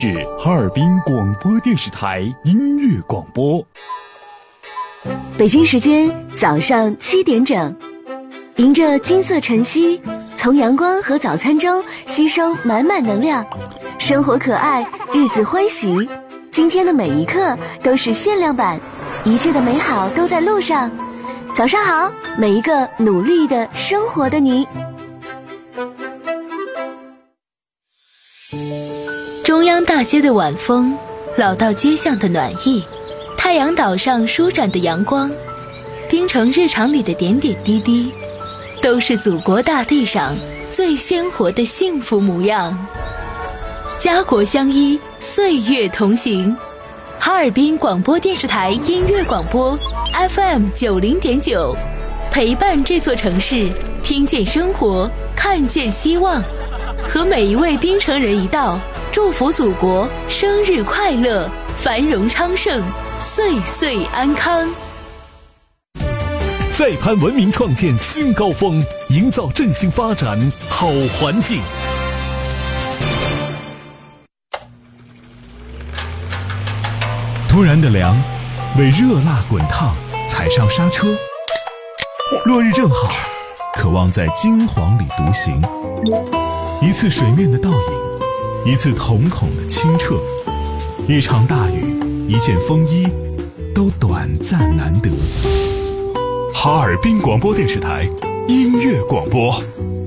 是哈尔滨广播电视台音乐广播。 北京时间早上7点整，迎着金色晨曦，从阳光和早餐中吸收满满能量，生活可爱，日子欢喜。今天的每一刻都是限量版，一切的美好都在路上。早上好，每一个努力的生活的你。 中央大街的晚风，老道街巷的暖意，太阳岛上舒展的阳光，冰城日常里的点点滴滴，都是祖国大地上最鲜活的幸福模样。家国相依，岁月同行。哈尔滨广播电视台音乐广播 FM90.9，陪伴这座城市，听见生活，看见希望，和每一位冰城人一道，祝福祖国生日快乐，繁荣昌盛，岁岁安康。 再攀文明创建新高峰，营造振兴发展好环境。突然的凉，为热辣滚烫踩上刹车。落日正好，渴望在金黄里独行。一次水面的倒影，一次瞳孔的清澈，一场大雨，一件风衣，都短暂难得。哈尔滨广播电视台音乐广播。